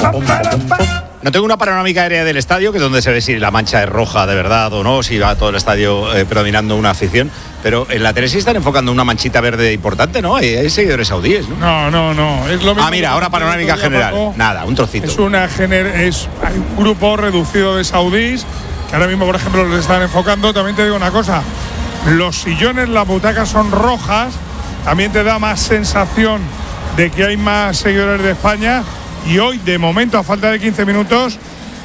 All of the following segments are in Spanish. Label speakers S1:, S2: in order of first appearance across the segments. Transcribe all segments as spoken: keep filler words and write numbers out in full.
S1: No tengo una panorámica aérea del estadio, que es donde se ve si la mancha es roja de verdad o no, si va todo el estadio eh, predominando una afición. Pero en la tele sí están enfocando una manchita verde importante, ¿no? Hay, hay seguidores saudíes, ¿no?
S2: No, no, no. Es lo mismo.
S1: Ah, mira, ahora panorámica general. Paco. Nada, un trocito.
S2: Es una gener es hay un grupo reducido de saudíes que ahora mismo, por ejemplo, les están enfocando. También te digo una cosa. Los sillones, las butacas son rojas. También te da más sensación de que hay más seguidores de España. Y hoy, de momento, a falta de quince minutos,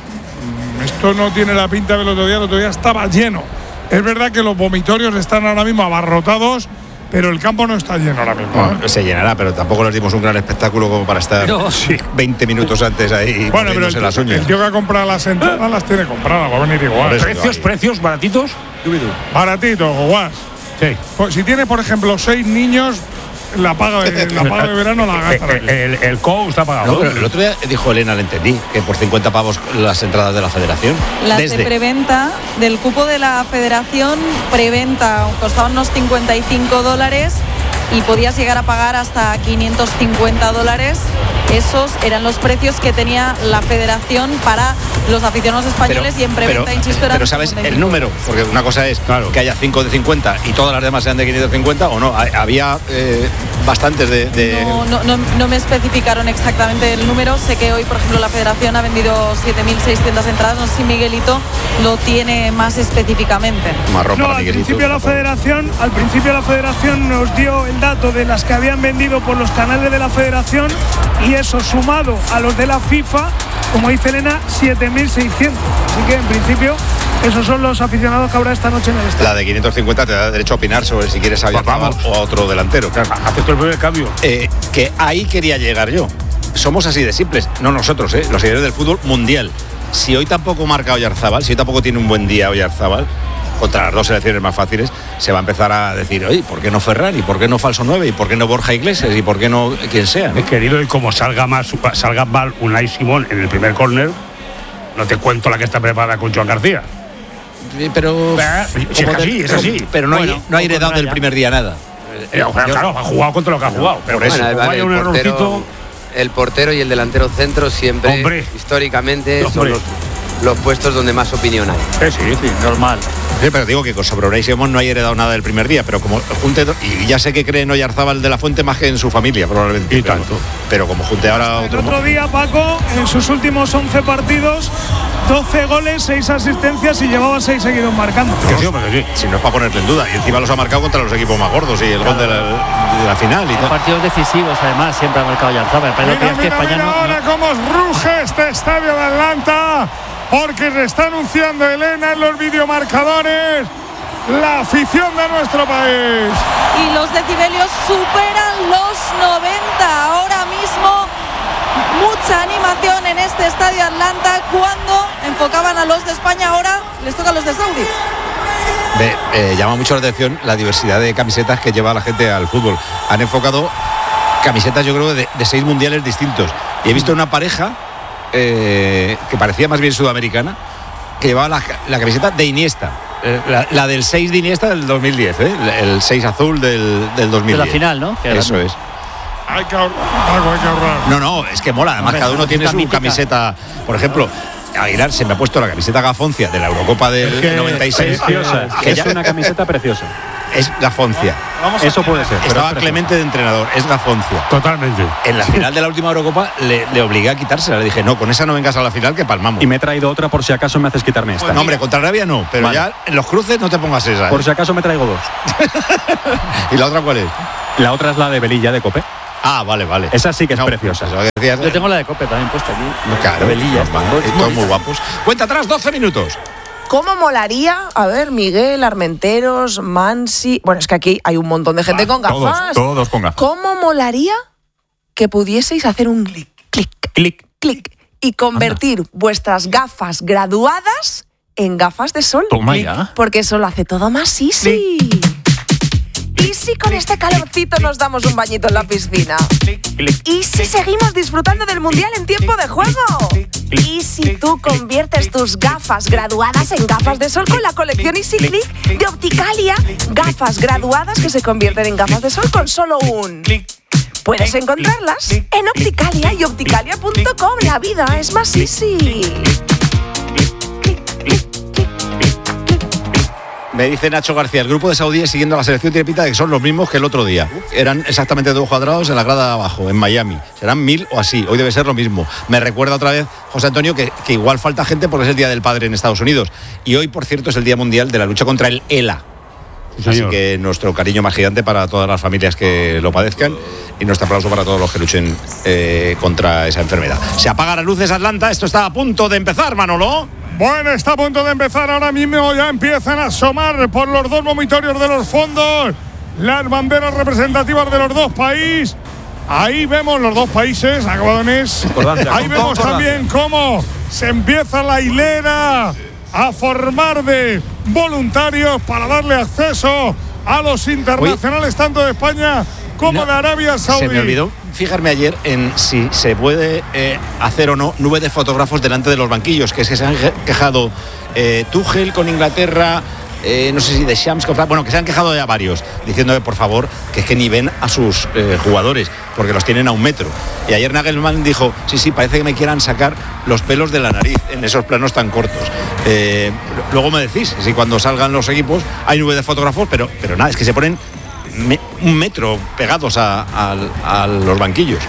S2: esto no tiene la pinta del otro día. El otro día estaba lleno. Es verdad que los vomitorios están ahora mismo abarrotados, pero el campo no está lleno ahora mismo.
S1: Bueno, ¿eh? Se llenará, pero tampoco les dimos un gran espectáculo como para estar pero, sí. veinte minutos antes ahí.
S2: Bueno, pero el, las uñas. El tío que ha comprado las entradas las tiene compradas, va a venir igual.
S3: ¿Precios, precios, baratitos?
S2: Baratitos, guas.
S3: Sí.
S2: Pues si tiene, por ejemplo, seis niños, la paga de, la paga de verano la gasta.
S3: El, el, el C O U está pagado.
S1: No, pero el otro día dijo Elena, le entendí, que por cincuenta pavos las entradas de la federación.
S4: Las
S1: Desde.
S4: de preventa, del cupo de la federación, preventa, costaban unos cincuenta y cinco dólares y podías llegar a pagar hasta quinientos cincuenta dólares. Esos eran los precios que tenía la federación para los aficionados españoles pero, y en preventa,
S1: pero,
S4: insisto, eran
S1: pero sabes
S4: cincuenta y cinco.
S1: El número, porque una cosa es claro. que haya cinco de cincuenta y todas las demás sean de quinientos cincuenta o no, había eh, bastantes de... de...
S4: No, no, no, no me especificaron exactamente el número. Sé que hoy, por ejemplo, la federación ha vendido siete mil seiscientas entradas. No sé si Miguelito lo tiene más específicamente.
S2: Marrón no, para al Miguelito, principio la federación, al principio la federación nos dio el dato de las que habían vendido por los canales de la federación y eso sumado a los de la FIFA, como dice Elena, siete mil seiscientos. Así que en principio esos son los aficionados que habrá esta noche en el estadio.
S1: La de quinientos cincuenta te da derecho a opinar sobre si quieres a Oyarzabal o a otro delantero.
S3: Claro, haces tú el primer cambio.
S1: Eh, que ahí quería llegar yo. Somos así de simples, no nosotros, eh, los seguidores del fútbol mundial. Si hoy tampoco marca Oyarzabal, si hoy tampoco tiene un buen día Oyarzabal, contra las dos selecciones más fáciles, se va a empezar a decir, oye, ¿por qué no Ferran? ¿Y por qué no Falso nueve? ¿Y por qué no Borja Iglesias? ¿Y por qué no quien sea? ¿no?
S3: Es querido, y como salga más salga mal Unai Simón en el primer córner, no te cuento la que está preparada con Joan García.
S1: Pero
S3: si es así, es así.
S1: Pero no,
S5: bueno,
S1: hay, no hay heredado del primer día nada.
S3: Eh, claro, ha jugado contra lo que ha jugado. Pero
S6: bueno,
S3: eso,
S6: vale, vale,
S3: un
S6: el, portero,
S3: errorcito,
S6: el portero y el delantero centro siempre,
S3: hombre,
S6: históricamente,
S3: hombre.
S6: son los, los puestos donde más opinión hay.
S5: Sí, sí, sí, normal.
S1: Sí, pero digo que sobre Unai Simón no hay heredado nada del primer día, pero como junte, y ya sé que cree en Oyarzabal de la Fuente más que en su familia, probablemente.
S3: Y
S1: pero,
S3: tanto.
S1: Pero como junte ahora
S2: el
S1: otro.
S2: otro día, Paco, en sus últimos once partidos, doce goles, seis asistencias y llevaba seis seguidos marcando.
S1: Que sí, hombre, que sí. Si no es para ponerle en duda. Y encima los ha marcado contra los equipos más gordos y el claro. gol de la, de la final y
S5: en
S1: tal.
S5: Partidos decisivos, además, siempre ha marcado Oyarzabal. Pero
S2: mira, mira,
S5: que España
S2: mira
S5: no,
S2: ahora
S5: no...
S2: cómo ruge este estadio de Atlanta, porque se está anunciando Elena en los videomarcadores la afición de nuestro país.
S4: Y los decibelios superan los noventa. Ahora mismo mucha animación en este estadio Atlanta. Cuando enfocaban a los de España, ahora les toca a los de Saudi.
S1: De, eh, llama mucho la atención la diversidad de camisetas que lleva la gente al fútbol. Han enfocado camisetas, yo creo, de, de seis mundiales distintos. Y he visto una pareja eh, que parecía más bien sudamericana, que llevaba la, la camiseta de Iniesta. La, la del seis de Iniesta del dos mil diez, ¿eh? El seis azul del, del dos mil diez.
S5: De la final, ¿no? Que
S1: eso es.
S2: Hay que ahorrar, algo hay que ahorrar.
S1: No, no, es que mola. Además, cada uno tiene su mítica camiseta. Por ejemplo, Aguilar se me ha puesto la camiseta gafoncia de la Eurocopa del es que noventa y seis.
S7: Preciosa.
S1: Que
S7: es
S1: ya,
S7: una camiseta preciosa.
S1: Es gafoncia.
S2: Vamos
S7: Eso puede ser.
S1: Estaba Clemente de entrenador, es gafoncia.
S3: Totalmente.
S1: En la final de la última Eurocopa le, le obligué a quitársela. Le dije, no, con esa no vengas a la final que palmamos.
S7: Y me he traído otra por si acaso me haces quitarme esta.
S1: No, hombre, contra Arabia no, pero vale. Ya en los cruces no te pongas esa. ¿eh?
S7: Por si acaso me traigo dos.
S1: ¿Y la otra cuál es?
S7: La otra es la de Velilla de Cope.
S1: Ah, vale, vale.
S7: Esa sí que es
S1: no,
S7: preciosa.
S1: Pues decías,
S5: yo tengo la de Cope también puesta aquí.
S1: No, claro,
S5: Velilla,
S1: no, no, todos muy guapos. Cuenta atrás, doce minutos.
S8: ¿Cómo molaría? A ver, Miguel, Armenteros, Mansi... Bueno, es que aquí hay un montón de gente ah, con gafas.
S7: Todos, todos con gafas.
S8: ¿Cómo molaría que pudieseis hacer un clic, clic, clic, clic y convertir Anda. vuestras gafas graduadas en gafas de sol?
S7: Toma ya.
S8: Porque eso lo hace todo más easy. Clic. ¿Y si con este calorcito nos damos un bañito en la piscina? ¿Y si seguimos disfrutando del Mundial en tiempo de juego? ¿Y si tú conviertes tus gafas graduadas en gafas de sol con la colección Easy Click de Opticalia? Gafas graduadas que se convierten en gafas de sol con solo un... Puedes encontrarlas en Opticalia y opticalia punto com. La vida es más easy.
S1: Me dice Nacho García, el grupo de saudíes siguiendo a la selección tiene pinta de que son los mismos que el otro día. Eran exactamente dos cuadrados en la grada de abajo, en Miami. Serán mil o así, hoy debe ser lo mismo. Me recuerda otra vez, José Antonio, que, que igual falta gente porque es el Día del Padre en Estados Unidos. Y hoy, por cierto, es el Día Mundial de la lucha contra el ELA. Sí, así que nuestro cariño más gigante para todas las familias que lo padezcan y nuestro aplauso para todos los que luchen eh, contra esa enfermedad. Se apagan las luces, Atlanta, esto está a punto de empezar, Manolo.
S2: Bueno, está a punto de empezar ahora mismo, ya empiezan a asomar por los dos vomitorios de los fondos las banderas representativas de los dos países. Ahí vemos los dos países, acabadones. Ahí vemos también cómo se empieza la hilera a formar de voluntarios para darle acceso a los internacionales, Oye, tanto de España como no, de Arabia Saudí.
S1: Se me olvidó fijarme ayer en si se puede eh, hacer o no nube de fotógrafos delante de los banquillos, que es que se han quejado eh, Tuchel con Inglaterra, eh, no sé si de Shams, bueno, que se han quejado ya varios, diciendo que por favor, que es que ni ven a sus eh, jugadores, porque los tienen a un metro. Y ayer Nagelsmann dijo, sí, sí, parece que me quieran sacar los pelos de la nariz en esos planos tan cortos. Eh, luego me decís, si cuando salgan los equipos hay nube de fotógrafos, pero, pero nada, es que se ponen me, un metro pegados a, a, a los banquillos.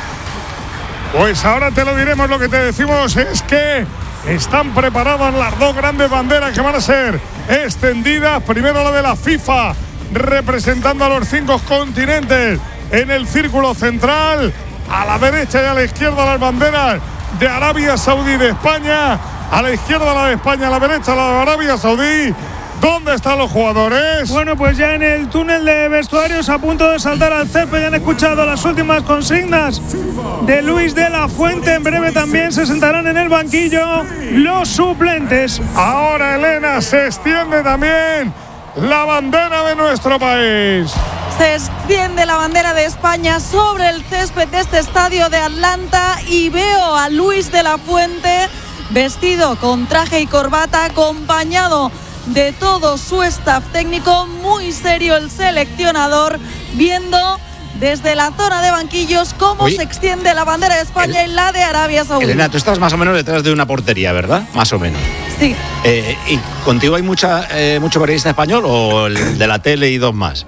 S2: Pues ahora te lo diremos, lo que te decimos es que están preparadas las dos grandes banderas que van a ser extendidas. Primero la de la FIFA, representando a los cinco continentes en el círculo central. A la derecha y a la izquierda las banderas de Arabia Saudí y de España. A la izquierda la de España, a la derecha la de Arabia Saudí. ¿Dónde están los jugadores?
S9: Bueno, pues ya en el túnel de vestuarios, a punto de saltar al césped. Ya han escuchado las últimas consignas de Luis de la Fuente. En breve también se sentarán en el banquillo los suplentes.
S2: Ahora, Elena, se extiende también la bandera de nuestro país.
S4: Se extiende la bandera de España sobre el césped de este estadio de Atlanta y veo a Luis de la Fuente vestido con traje y corbata, acompañado de todo su staff técnico, muy serio el seleccionador, viendo desde la zona de banquillos cómo Oye, se extiende la bandera de España el, y la de Arabia Saudí.
S1: Elena, tú estás más o menos detrás de una portería, ¿verdad? Más o menos.
S4: Sí.
S1: Eh, ¿Y contigo hay mucha eh, mucho periodista español o el de la tele y dos más?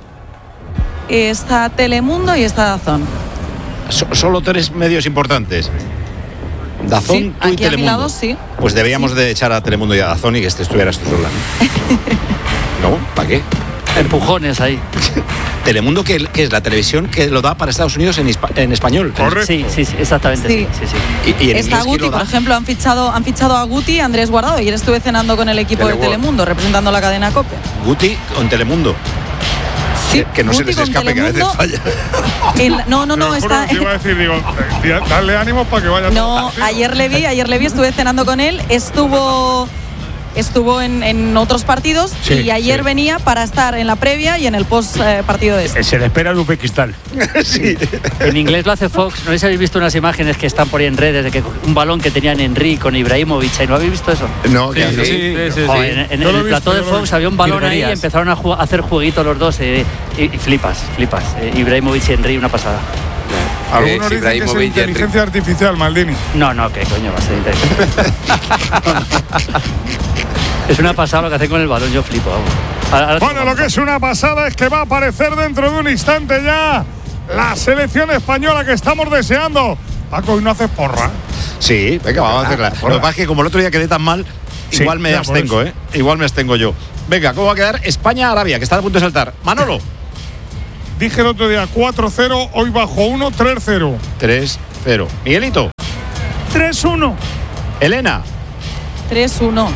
S4: Está Telemundo y está Dazón.
S1: So, solo tres medios importantes. Dazón,
S4: sí,
S1: tú y
S4: aquí
S1: Telemundo.
S4: A mi lado, sí.
S1: Pues deberíamos
S4: sí.
S1: de echar a Telemundo y a Dazón y que este estuvieras tú sola. ¿No? ¿Para qué?
S5: Empujones ahí.
S1: Telemundo, que, que es la televisión que lo da para Estados Unidos en, en español.
S5: Correcto. Sí, sí, sí, exactamente. Sí. Sí, sí, sí.
S1: Y, y en
S4: Está Guti, por ejemplo, han fichado, han fichado a Guti, Andrés Guardado. Ayer estuve cenando con el equipo Teleworld. de Telemundo, representando la cadena COPE.
S1: Guti con Telemundo.
S4: Sí,
S1: que, que no se les escape, que a veces falla.
S4: El, no, no, no, está.
S2: Te iba a decir, digo, darle ánimo para que vaya.
S4: No, ayer le vi, ayer le vi, estuve cenando con él, estuvo. Estuvo en, en otros partidos sí, y ayer sí. venía para estar en la previa y en el post eh, partido de este.
S3: Se le espera el Uzbekistán.
S5: Sí. En inglés lo hace Fox. ¿No sé si habéis visto unas imágenes que están por ahí en redes de que un balón que tenían Henry con Ibrahimovic? ¿No habéis visto eso?
S1: No,
S5: sí,
S1: sí,
S5: sí, sí, sí, Joder, sí. En, en el plató de Fox había un balón ahí y empezaron a, a hacer jueguitos los dos eh, y, y flipas, flipas. Eh, Ibrahimovic y Henry, una pasada.
S2: Algunos dicen que es inteligencia artificial, Maldini.
S5: No, no, ¿qué coño va a ser inteligencia? Es una pasada lo que hacen con el balón, yo flipo. Ahora, ahora
S2: bueno, lo que es una pasada es que va a aparecer dentro de un instante ya la selección española que estamos deseando. Paco, ¿y no haces porra?
S1: Sí, venga, vamos a hacerla. Lo que pasa es que como el otro día quedé tan mal, sí, igual me abstengo, ¿eh? Igual me abstengo yo. Venga, ¿cómo va a quedar España-Arabia, que está a punto de saltar? Manolo.
S2: Dije el otro día cuatro cero, hoy bajo uno, tres cero.
S1: tres cero. Miguelito.
S9: tres uno.
S1: Elena.
S4: tres uno.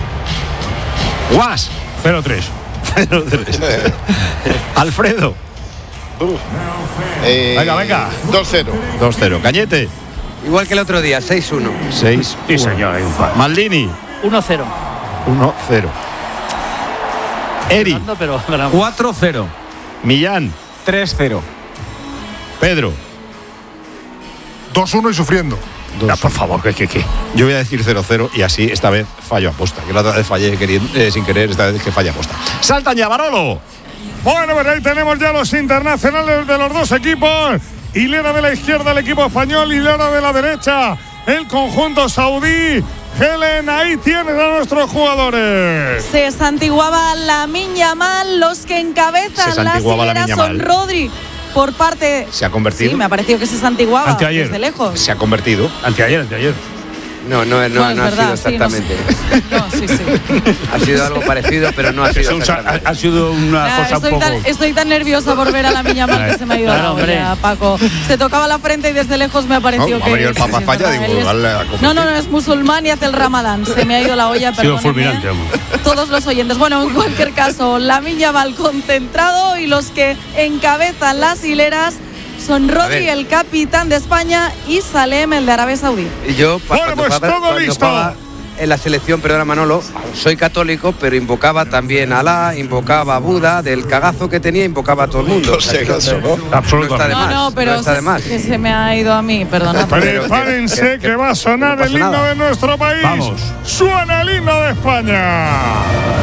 S1: Guas.
S3: cero tres.
S1: cero tres. Alfredo.
S10: Eh,
S3: venga, venga.
S10: dos cero.
S1: dos cero. Cañete.
S6: Igual que el otro día, seis uno.
S1: seis
S3: Sí, señor, hay un par.
S1: Maldini.
S5: uno cero.
S1: uno cero. Eri.
S11: cuatro cero.
S1: Millán.
S11: tres cero.
S1: Pedro.
S2: dos uno y sufriendo.
S3: Ya, por favor, que, que, que.
S1: Yo voy a decir cero cero y así esta vez fallo aposta. Que la otra vez fallé queriendo, eh, sin querer, esta vez que falla aposta. ¡Saltan ya, Barolo!
S2: Bueno, pues ahí tenemos ya los internacionales de los dos equipos. hilera de la izquierda el equipo español, hilera de la derecha el conjunto saudí. Helen, ahí tienes a nuestros jugadores.
S4: Se santiguaba Lamine Yamal, los que encabezan las hileras son Rodri. Por parte.
S1: Se ha convertido.
S4: Sí, me ha parecido que se santiguaba
S3: Anteayer.
S4: desde lejos.
S1: Se ha convertido.
S3: Anteayer, anteayer.
S6: No, no, no,
S4: No, es
S6: no ha
S4: verdad,
S6: sido
S4: sí, no
S6: exactamente.
S4: No, sí, sí.
S6: Ha sido algo parecido, pero no ha
S3: Eso
S6: sido
S3: ha,
S6: exactamente.
S3: ha sido una
S4: Nah,
S3: cosa
S4: estoy,
S3: un poco.
S4: tan, estoy tan nerviosa por ver a Lamine Yamal que se me ha ido
S5: Claro,
S4: la
S5: hombre.
S4: olla, Paco. Se tocaba la frente y desde lejos me ha parecido
S1: No,
S4: que.
S1: ha venido el Papa a
S4: sí,
S1: España,
S4: verdad,
S1: digo,
S4: él es-
S1: vale, a convertir.
S4: no, no, no, es musulmán y hace el Ramadán. Se me ha ido la olla,
S3: Ha sido
S4: perdónenme.
S3: fulminante, vamos.
S4: Todos los oyentes. Bueno, en cualquier caso, Lamine Yamal concentrado y los que encabezan las hileras son Rodri, el capitán de España, y Salem, el de Arabia Saudí.
S6: Y yo, pa-
S2: Bueno,
S6: cuando
S2: pues
S6: jugaba-
S2: todo
S6: cuando
S2: listo.
S6: jugaba en la selección, perdona Manolo, soy católico, pero invocaba también a Alá, invocaba a Buda, del cagazo que tenía, invocaba a todo el mundo.
S1: No sé, eso, ¿no?
S3: Absolutamente.
S6: No está de
S4: No,
S6: más,
S4: no, pero
S6: no está de
S4: se-
S6: más.
S4: que se me ha ido a mí, perdona.
S2: Prepárense
S6: que-
S2: que, va a sonar
S6: no pasa
S2: el himno
S6: nada.
S2: de nuestro país.
S3: Vamos.
S2: Suena el himno de España.